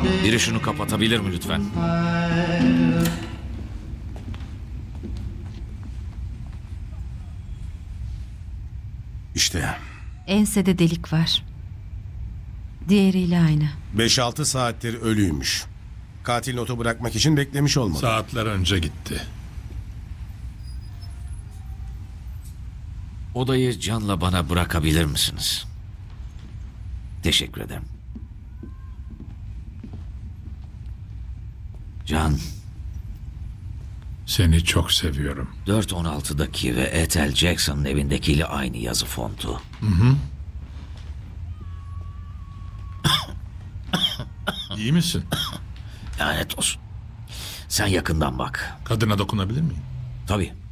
Biri şunu kapatabilir mi lütfen? İşte Ensede delik var. Diğeriyle aynı. 5-6 saattir ölüymüş. Katil notu bırakmak için beklemiş olmalı. Saatler önce gitti. Odayı Can'la bana bırakabilir misiniz? Teşekkür ederim. Can, Seni çok seviyorum. 4.16'daki ve Ethel Jackson'ın evindekiyle aynı yazı fontu. İyi misin? Lanet olsun. Sen yakından bak. Kadına dokunabilir miyim? Tabii.